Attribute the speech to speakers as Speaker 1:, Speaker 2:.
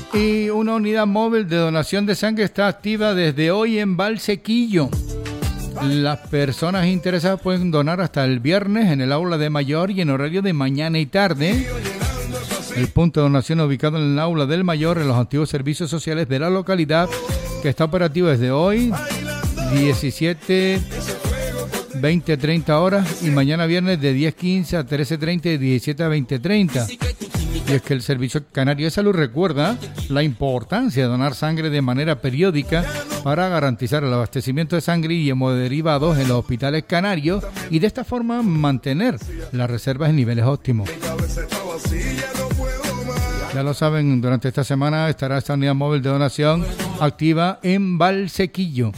Speaker 1: Y una unidad móvil de donación de sangre está activa desde hoy en Valsequillo. Las personas interesadas pueden donar hasta el viernes en el aula de Mayor y en horario de mañana y tarde. El punto de donación ubicado en el aula del Mayor, en los antiguos servicios sociales de la localidad, que está operativo desde hoy, 17, 20, 30 horas, y mañana viernes de 10:15 a 13:30 y 17 a 20:30. Y es que el Servicio Canario de Salud recuerda la importancia de donar sangre de manera periódica para garantizar el abastecimiento de sangre y hemoderivados en los hospitales canarios y de esta forma mantener las reservas en niveles óptimos. Ya lo saben, durante esta semana estará esta unidad móvil de donación activa en Valsequillo.